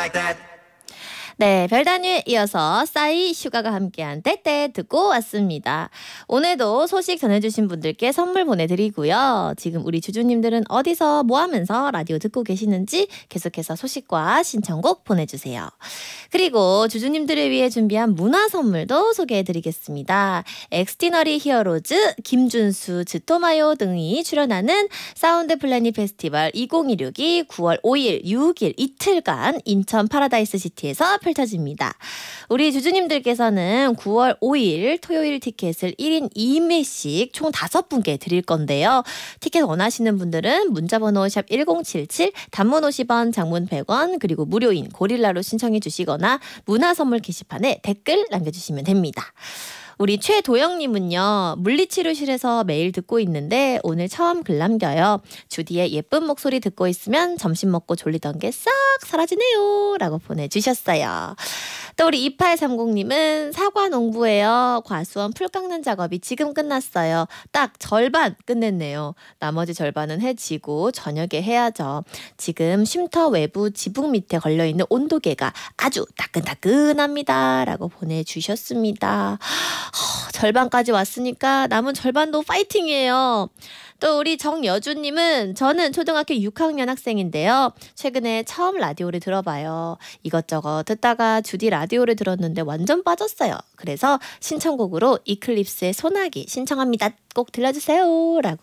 네, 별다니에 이어서 싸이 슈가가 함께한 때때 듣고 왔습니다. 오늘도 소식 전해주신 분들께 선물 보내드리고요. 지금 우리 주주님들은 어디서 뭐 하면서 라디오 듣고 계시는지 계속해서 소식과 신청곡 보내주세요. 그리고 주주님들을 위해 준비한 문화 선물도 소개해드리겠습니다. 엑스티너리 히어로즈, 김준수, 즈토마요 등이 출연하는 사운드 플래닛 페스티벌 2016이 9월 5일, 6일 이틀간 인천 파라다이스 시티에서 펼쳐집니다. 우리 주주님들께서는 9월 5일 토요일 티켓을 1인 2매씩 총 5분께 드릴 건데요. 티켓 원하시는 분들은 문자번호 샵 1077, 단문 50원, 장문 100원, 그리고 무료인 고릴라로 신청해 주시거나 문화선물 게시판에 댓글 남겨주시면 됩니다. 우리 최도영님은요. 물리치료실에서 매일 듣고 있는데 오늘 처음 글 남겨요. 주디의 예쁜 목소리 듣고 있으면 점심 먹고 졸리던 게 싹 사라지네요. 라고 보내주셨어요. 또 우리 2830님은 사과 농부예요. 과수원 풀 깎는 작업이 지금 끝났어요. 딱 절반 끝냈네요. 나머지 절반은 해지고 저녁에 해야죠. 지금 쉼터 외부 지붕 밑에 걸려있는 온도계가 아주 따끈따끈합니다. 라고 보내주셨습니다. 절반까지 왔으니까 남은 절반도 파이팅이에요. 또 우리 정여주님은 저는 초등학교 6학년 학생인데요. 최근에 처음 라디오를 들어봐요. 이것저것 듣다가 주디 라디오를 들었는데 완전 빠졌어요. 그래서 신청곡으로 이클립스의 소나기 신청합니다. 꼭 들려주세요. 라고